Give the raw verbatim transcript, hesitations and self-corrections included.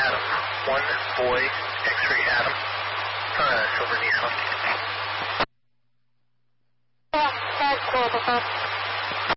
Adam. One boy, X-ray Adam. Uh, Silver Nissan. Yeah, that's cool.